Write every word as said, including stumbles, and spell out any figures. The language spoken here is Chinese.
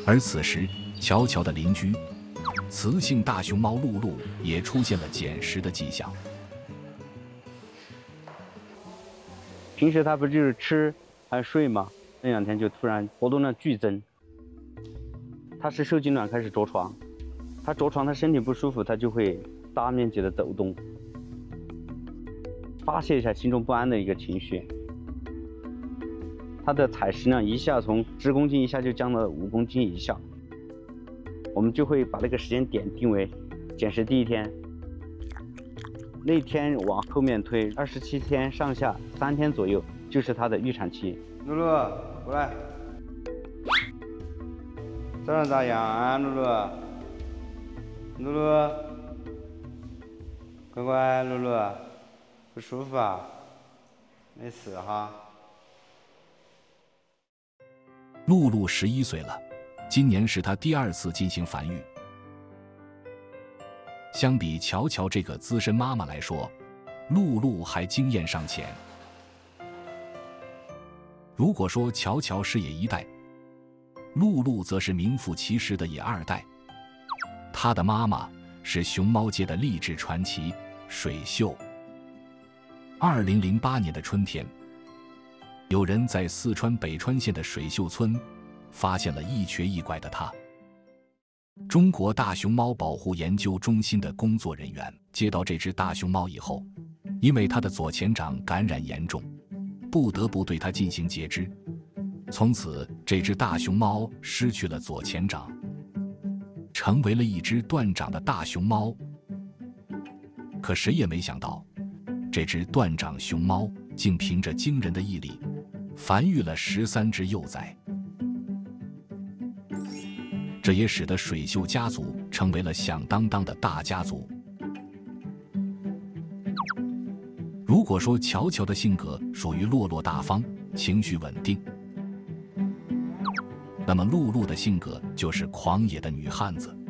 而此时，乔乔的邻居雌性大熊猫露露也出现了捡食的迹象。 平时它不就是吃还睡吗？那两天就突然活动量剧增。它是受精卵开始着床，它着床，它身体不舒服，它就会大面积的走动，发泄一下心中不安的一个情绪。它的采食量一下从十公斤一下就降到五公斤以下，我们就会把那个时间点定为捡食第一天，那天往后面推二十七天上下，三天左右就是它的预产期。露露，过来，早上咋样啊，露露？露露，乖乖，露露，不舒服啊？没事哈。 露露十一岁了，今年是她第二次进行繁育。相比乔乔这个资深妈妈来说，露露还经验尚浅。如果说乔乔是野一代，露露则是名副其实的野二代。她的妈妈是熊猫界的励志传奇水秀。二零零八年的春天，有人在四川北川县的水秀村发现了一瘸一拐的她。中国大熊猫保护研究中心的工作人员接到这只大熊猫以后，因为它的左前掌感染严重，不得不对它进行截肢。从此，这只大熊猫失去了左前掌，成为了一只断掌的大熊猫。可谁也没想到，这只断掌熊猫竟凭着惊人的毅力，繁育了十三只幼崽。这也使得水秀家族成为了响当当的大家族。如果说乔乔的性格属于落落大方、情绪稳定，那么露露的性格就是狂野的女汉子。